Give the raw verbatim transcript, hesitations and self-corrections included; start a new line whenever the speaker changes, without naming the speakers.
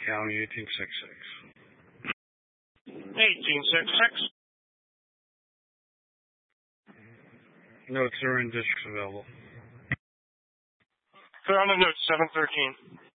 County eighteen sixty-six.
eighteen sixty-six.
Notes are in districts available.
Put on the notes, seven thirteen.